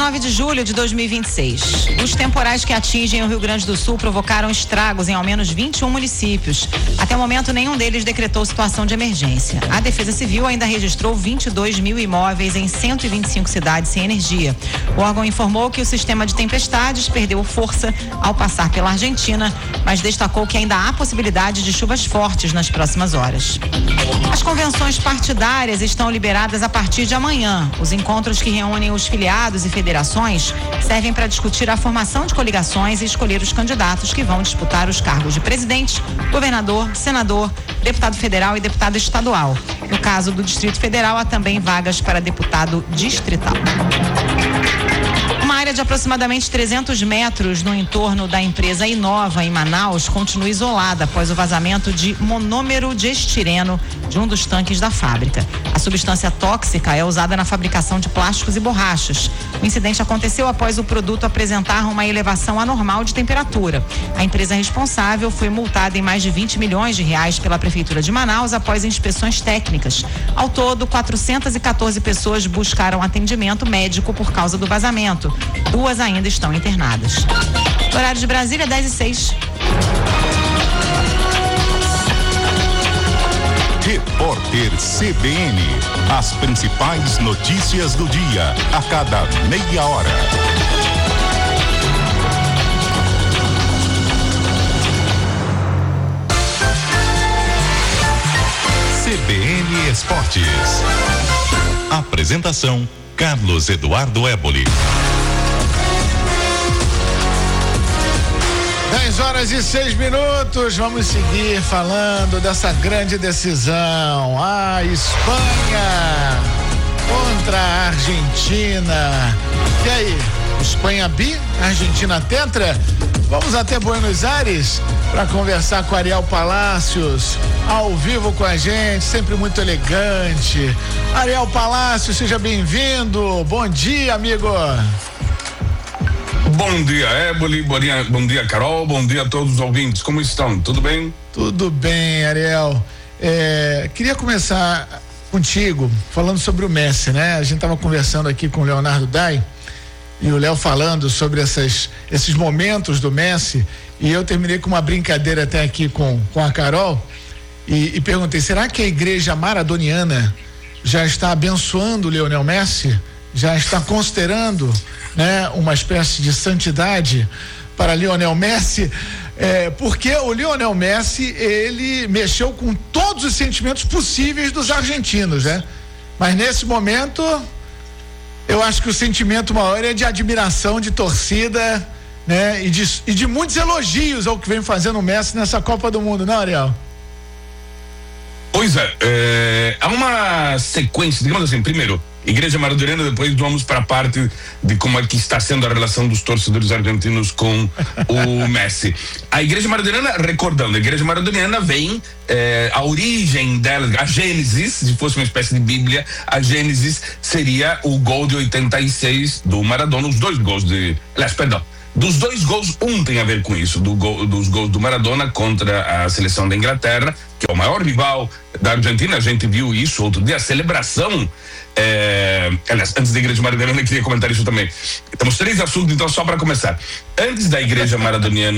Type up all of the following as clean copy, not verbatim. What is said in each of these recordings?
19 de julho de 2026. Os temporais que atingem o Rio Grande do Sul provocaram estragos em ao menos 21 municípios. Até o momento, nenhum deles decretou situação de emergência. A Defesa Civil ainda registrou 22 mil imóveis em 125 cidades sem energia. O órgão informou que o sistema de tempestades perdeu força ao passar pela Argentina, mas destacou que ainda há possibilidade de chuvas fortes nas próximas horas. As convenções partidárias estão liberadas a partir de amanhã. Os encontros que reúnem os filiados e federações servem para discutir a formação de coligações e escolher os candidatos que vão disputar os cargos de presidente, governador, senador, deputado federal e deputado estadual. No caso do Distrito Federal, há também vagas para deputado distrital. Uma área de aproximadamente 300 metros no entorno da empresa Inova, em Manaus, continua isolada após o vazamento de monômero de estireno de um dos tanques da fábrica. A substância tóxica é usada na fabricação de plásticos e borrachas. O incidente aconteceu após o produto apresentar uma elevação anormal de temperatura. A empresa responsável foi multada em mais de 20 milhões de reais pela Prefeitura de Manaus após inspeções técnicas. Ao todo, 414 pessoas buscaram atendimento médico por causa do vazamento. 2 ainda estão internadas. Horário de Brasília, 10h06. Repórter CBN. As principais notícias do dia, a cada meia hora. CBN Esportes. Apresentação: Carlos Eduardo Éboli. 10h06. Vamos seguir falando dessa grande decisão. A Espanha contra a Argentina. E aí, Espanha bi, Argentina tetra? Vamos até Buenos Aires para conversar com Ariel Palacios, ao vivo com a gente, sempre muito elegante. Ariel Palacios, seja bem-vindo. Bom dia, amigo. Bom dia, Éboli, bom dia, Carol, bom dia a todos os ouvintes, como estão? Tudo bem? Tudo bem, Ariel. Queria começar contigo falando sobre o Messi, né? A gente estava conversando aqui com o Leonardo Dai e o Léo falando sobre esses momentos do Messi, e eu terminei com uma brincadeira até aqui com a Carol e perguntei, será que a igreja maradoniana já está abençoando o Lionel Messi? Já está considerando, né, uma espécie de santidade para Lionel Messi? Porque o Lionel Messi, ele mexeu com todos os sentimentos possíveis dos argentinos, né? Mas nesse momento, eu acho que o sentimento maior é de admiração, de torcida, né? E de muitos elogios ao que vem fazendo o Messi nessa Copa do Mundo, não, Ariel? Pois há uma sequência, digamos assim, primeiro, Igreja Maradoniana, depois vamos para a parte de como é que está sendo a relação dos torcedores argentinos com o Messi. A Igreja Maradoniana, recordando, a Igreja Maradoniana vem, a origem dela, a Gênesis, se fosse uma espécie de Bíblia, a Gênesis seria o gol de 86 do Maradona, os dois gols dos dois gols, um tem a ver com isso, dos gols do Maradona contra a seleção da Inglaterra, que é o maior rival da Argentina. A gente viu isso outro dia, a celebração. Aliás, antes da Igreja Maradoniana, eu queria comentar isso também. Temos 3 assuntos, então, só para começar. Antes da Igreja Maradoniana,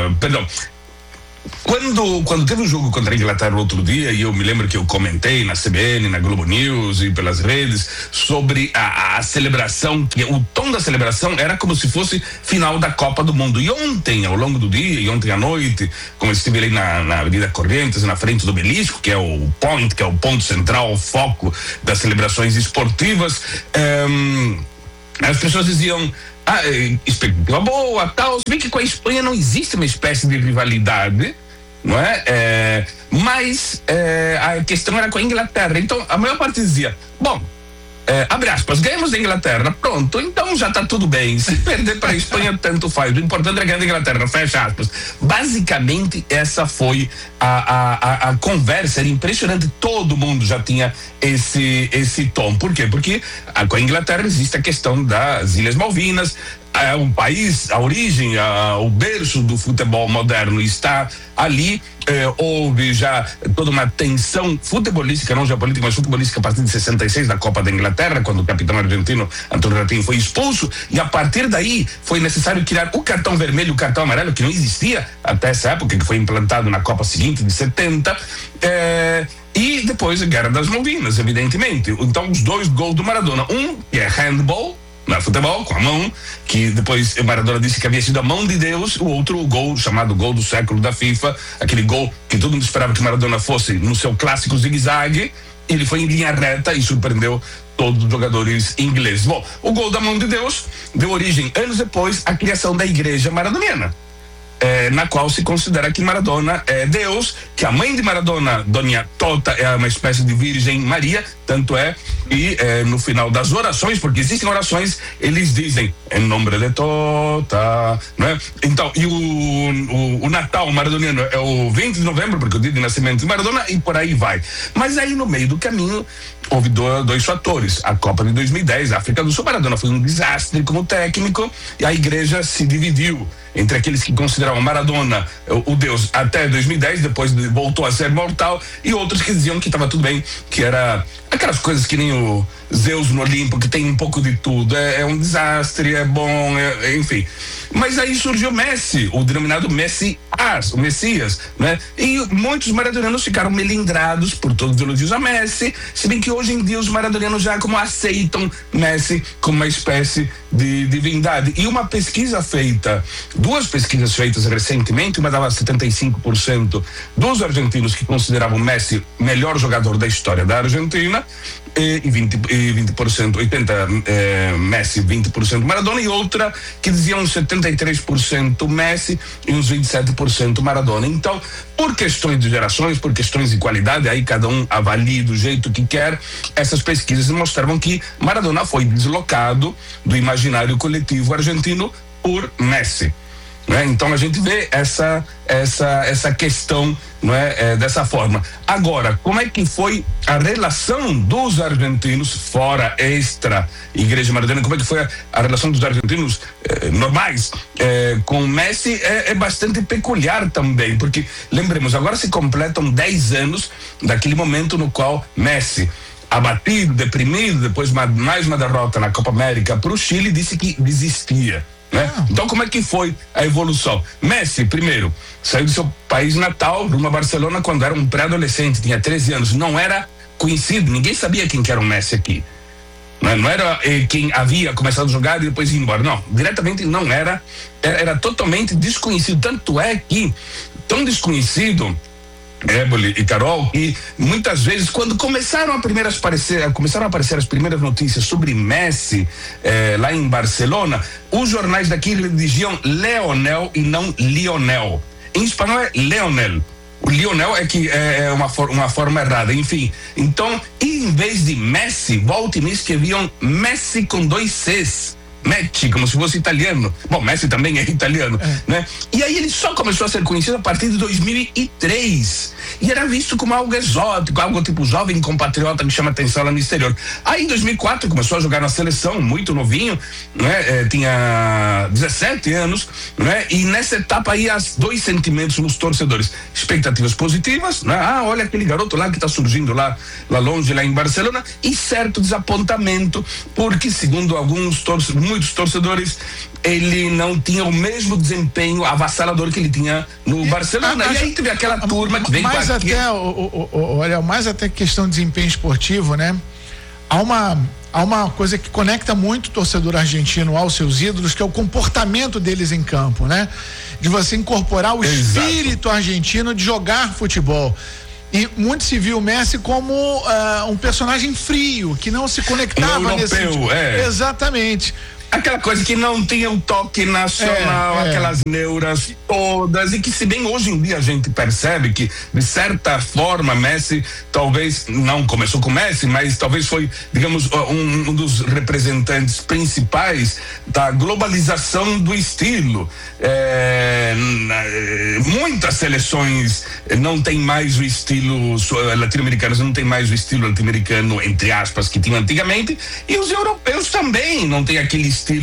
quando teve um jogo contra a Inglaterra outro dia, e eu me lembro que eu comentei na CBN, na Globo News e pelas redes sobre a celebração, que o tom da celebração era como se fosse final da Copa do Mundo. E ontem, ao longo do dia, e ontem à noite, como eu estive ali na Avenida Corrientes, na frente do Obelisco, que é o point, que é o ponto central, o foco das celebrações esportivas, as pessoas diziam: expectativa boa, tal. Se bem que com a Espanha não existe uma espécie de rivalidade, não é? Mas a questão era com a Inglaterra. Então a maior parte dizia: bom, abre aspas, ganhamos da Inglaterra, pronto, então já está tudo bem. Se perder para a Espanha, tanto faz. O importante é ganhar da Inglaterra, fecha aspas. Basicamente, essa foi a conversa. Era impressionante, todo mundo já tinha esse tom. Por quê? Porque com a Inglaterra existe a questão das Ilhas Malvinas, um país, a origem, o berço do futebol moderno está ali. Houve já toda uma tensão futebolística, não geopolítica, mas futebolística a partir de 66 da Copa da Inglaterra, quando o capitão argentino Antônio Ratinho foi expulso, e a partir daí foi necessário criar o cartão vermelho e o cartão amarelo, que não existia até essa época, que foi implantado na Copa seguinte de 70. E depois a Guerra das Malvinas, evidentemente. Então, os 2 gols do Maradona, um que é handball, no futebol, com a mão, que depois Maradona disse que havia sido a mão de Deus, o outro, o gol, chamado gol do século da FIFA, aquele gol que todo mundo esperava que Maradona fosse no seu clássico zigue-zague, ele foi em linha reta e surpreendeu todos os jogadores ingleses. Bom, o gol da mão de Deus deu origem, anos depois, à criação da Igreja Maradoniana, na qual se considera que Maradona é Deus, que a mãe de Maradona, Dona Tota, é uma espécie de Virgem Maria, tanto é, e no final das orações, porque existem orações, eles dizem em nome de Tota, né? Então, e o Natal maradoniano é o 20 de novembro, porque é o dia de nascimento de Maradona, e por aí vai. Mas aí no meio do caminho houve 2 fatores. A Copa de 2010, a África do Sul, Maradona foi um desastre como técnico, e a igreja se dividiu entre aqueles que consideravam Maradona o Deus até 2010, depois voltou a ser mortal, e outros que diziam que estava tudo bem, que era aquelas coisas que nem o Zeus no Olimpo, que tem um pouco de tudo, é um desastre, é bom, enfim. Mas aí surgiu Messi, o denominado Messias, o Messias, né? E muitos maradonianos ficaram melindrados por todos os elogios a Messi, se bem que hoje em dia os maradonianos já como aceitam Messi como uma espécie de divindade. E uma pesquisa feita, 2 pesquisas feitas recentemente, uma dava 75% dos argentinos que consideravam Messi melhor jogador da história da Argentina, e 20%, 80% Messi, 20% Maradona, e outra que dizia uns 73% Messi e uns 27% Maradona. Então, por questões de gerações, por questões de qualidade, aí cada um avalia do jeito que quer, essas pesquisas mostravam que Maradona foi deslocado do imaginário coletivo argentino por Messi. Né? Então a gente vê essa questão, não é, dessa forma. Agora, como é que foi a relação dos argentinos fora extra Igreja Maradona? Como é que foi a relação dos argentinos normais com Messi? É bastante peculiar também, porque lembremos, agora se completam 10 anos daquele momento no qual Messi, abatido, deprimido, depois mais uma derrota na Copa América para o Chile, disse que desistia. Né? Então, como é que foi a evolução? Messi, primeiro, saiu do seu país natal rumo a Barcelona quando era um pré-adolescente, tinha 13 anos, não era conhecido, ninguém sabia quem que era o Messi aqui. Não era quem havia começado a jogar e depois ir embora, não, diretamente não era, era totalmente desconhecido, tanto é que, tão desconhecido, Éboli e Carol, e muitas vezes quando começaram a aparecer as primeiras notícias sobre Messi lá em Barcelona, os jornais daqui diziam Leonel e não Lionel. Em espanhol é Leonel. O Lionel é que é uma forma errada, enfim. Então, em vez de Messi, volta e meia escreviam Messi com 2 Cs. Messi, como se fosse italiano. Bom, Messi também é italiano, né? E aí ele só começou a ser conhecido a partir de 2003. E era visto como algo exótico, algo tipo jovem compatriota que chama atenção lá no exterior. Aí em 2004 começou a jogar na seleção, muito novinho, né? Tinha 17 anos, né? E nessa etapa aí há 2 sentimentos nos torcedores: expectativas positivas, né? Olha aquele garoto lá que está surgindo lá longe, lá em Barcelona, e certo desapontamento, porque segundo muitos torcedores, ele não tinha o mesmo desempenho avassalador que ele tinha no Barcelona. E aí teve aquela turma que vem mais com olha, mais até questão de desempenho esportivo, né? Há uma coisa que conecta muito o torcedor argentino aos seus ídolos, que é o comportamento deles em campo, né? De você incorporar o espírito argentino de jogar futebol. E muito se viu o Messi como um personagem frio, que não se conectava nesse sentido. Exatamente. Aquela coisa que não tinha um toque nacional, aquelas neuras todas, e que se bem hoje em dia a gente percebe que, de certa forma, Messi talvez, não começou com Messi, mas talvez foi, digamos, um dos representantes principais da globalização do estilo. Muitas seleções não têm mais o estilo latino-americanas, não tem mais o estilo latino-americano, entre aspas, que tinha antigamente, e os europeus também não têm aquele estilo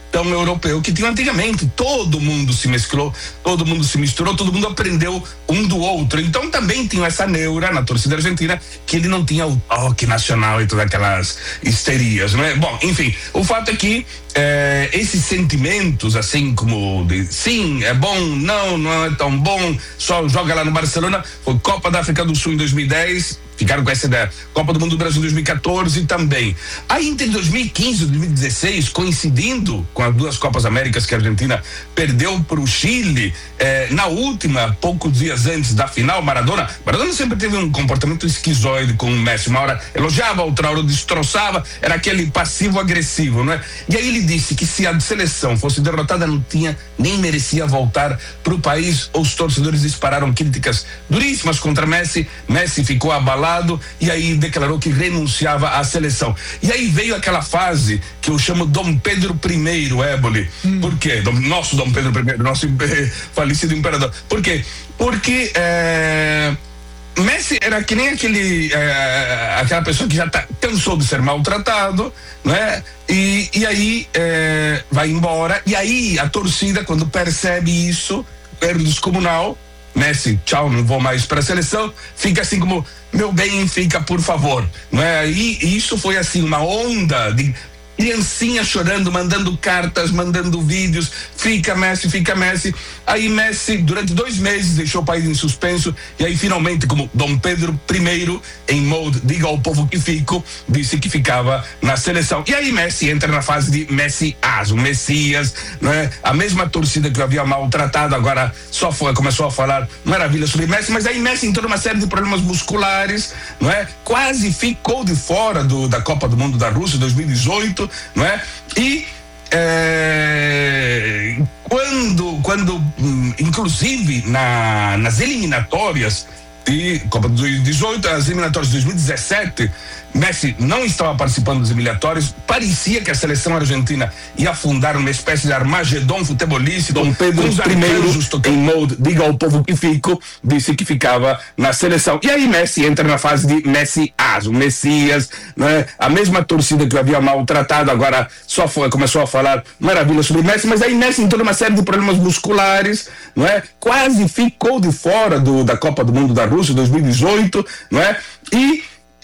tão europeu que tinha antigamente. Todo mundo se mesclou, todo mundo se misturou, todo mundo aprendeu um do outro. Então também tinha essa neura na torcida argentina, que ele não tinha o toque nacional e todas aquelas histerias, não é? Bom, enfim, o fato é que esses sentimentos, assim como de sim, é bom, não é tão bom, só joga lá no Barcelona, foi Copa da África do Sul em 2010, ficaram com essa da Copa do Mundo do Brasil em 2014 também. Aí entre 2015 e 2016, coincidindo com as duas Copas Américas que a Argentina perdeu para o Chile, na última, poucos dias antes da final, Maradona sempre teve um comportamento esquizoide com o Messi, uma hora elogiava, outra hora destroçava, era aquele passivo-agressivo, não é? E aí ele disse que se a seleção fosse derrotada nem merecia voltar para o país. Os torcedores dispararam críticas duríssimas contra Messi ficou abalado e aí declarou que renunciava à seleção. E aí veio aquela fase que eu chamo Dom Pedro I, Éboli. Por quê? Nosso Dom Pedro I, nosso falecido imperador. Por quê? Porque Messi era que nem aquela pessoa que já cansou de ser maltratado, né? E aí vai embora, e aí a torcida, quando percebe isso, erro descomunal, Messi, tchau, não vou mais para a seleção, fica assim como, meu bem, fica, por favor, não é? E isso foi assim uma onda de criancinha chorando, mandando cartas, mandando vídeos, fica Messi. Aí Messi, durante 2 meses, deixou o país em suspenso, e aí finalmente, como Dom Pedro I, em mode diga ao povo que fico, disse que ficava na seleção. E aí Messi entra na fase de Messias, o Messias, né? A mesma torcida que o havia maltratado, agora começou a falar maravilhas sobre Messi, mas aí Messi entrou numa série de problemas musculares, não é? Quase ficou de fora da Copa do Mundo da Rússia 2018, não é? E quando inclusive nas eliminatórias de Copa de 2018, as eliminatórias de 2017, Messi não estava participando das eliminatórias, parecia que a seleção argentina ia afundar uma espécie de Armagedon futebolístico. Dom Pedro I, em mode diga ao povo que fico, disse que ficava na seleção. E aí Messi entra na fase de Messias, o Messias, né? A mesma torcida que o havia maltratado, agora começou a falar maravilhas sobre Messi, mas aí Messi entrou numa série de problemas musculares, não é? Quase ficou de fora da Copa do Mundo da Rússia 2018, não é? E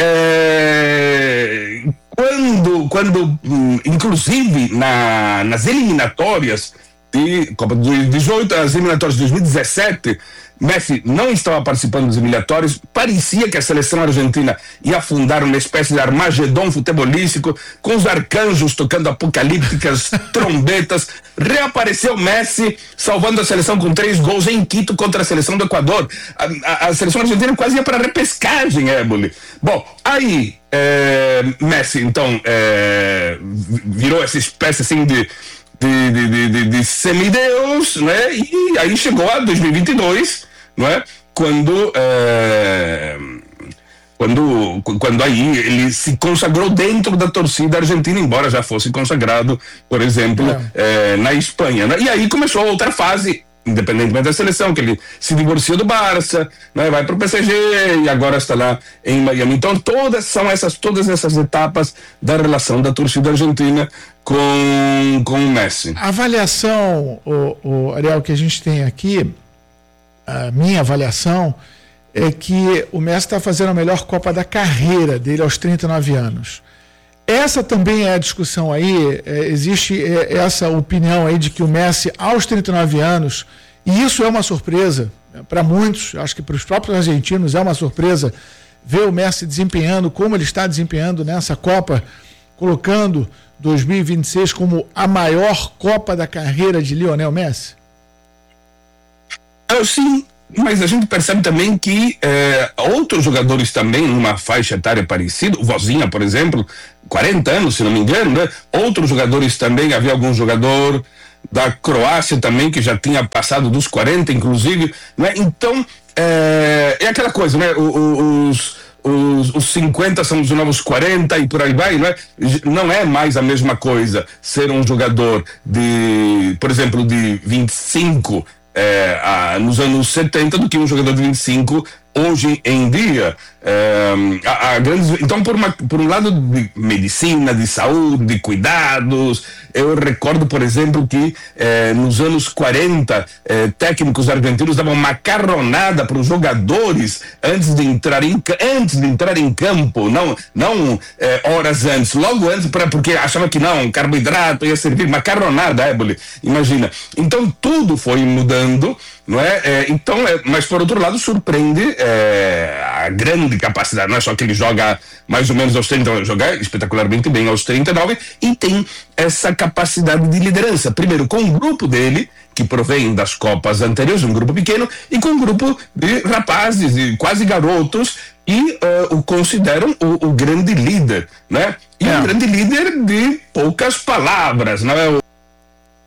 quando inclusive nas eliminatórias de Copa de 2018, as eliminatórias de 2017, Messi não estava participando das eliminatórias, parecia que a seleção argentina ia afundar uma espécie de Armagedon futebolístico, com os arcanjos tocando apocalípticas trombetas. Reapareceu Messi, salvando a seleção com 3 gols em Quito contra a seleção do Equador. A seleção argentina quase ia para a repescagem, Éboli. Bom, aí Messi, então, virou essa espécie assim de semideus, né? E aí chegou a 2022, não é? Quando aí ele se consagrou dentro da torcida argentina, embora já fosse consagrado, por exemplo, na Espanha, né? E aí começou outra fase, independentemente da seleção, que ele se divorciou do Barça, né? Vai para o PSG e agora está lá em Miami. Então todas essas etapas da relação da torcida argentina com o Messi. A avaliação, Ariel, que a gente tem aqui, a minha avaliação é que o Messi está fazendo a melhor Copa da carreira dele aos 39 anos. Essa também é a discussão aí, existe essa opinião aí de que o Messi aos 39 anos, e isso é uma surpresa para muitos, acho que para os próprios argentinos é uma surpresa ver o Messi desempenhando como ele está desempenhando nessa Copa, colocando 2026 como a maior Copa da carreira de Lionel Messi? Sim, mas a gente percebe também que outros jogadores também numa faixa etária parecida, o Vozinha, por exemplo, 40 anos, se não me engano, né? Outros jogadores também, havia algum jogador da Croácia também que já tinha passado dos 40, inclusive, né? Então, é aquela coisa, né? Os 50 são os novos 40 e por aí vai, né? Não é mais a mesma coisa ser um jogador por exemplo, de 25 nos anos 70 do que um jogador de 25 hoje em dia. Então, por um lado de medicina, de saúde, de cuidados, eu recordo, por exemplo, que nos anos 40, técnicos argentinos davam macarronada para os jogadores antes de entrar em campo, não horas antes, logo antes, porque achava que não, carboidrato ia servir, macarronada, Éboli, imagina. Então tudo foi mudando, não é? Mas por outro lado surpreende a grande capacidade, não é só que ele joga mais ou menos aos 30, joga espetacularmente bem aos 39 e tem essa capacidade de liderança, primeiro com o grupo dele, que provém das Copas anteriores, um grupo pequeno, e com um grupo de rapazes, de quase garotos, e o consideram o grande líder, né? E um grande líder de poucas palavras, não é?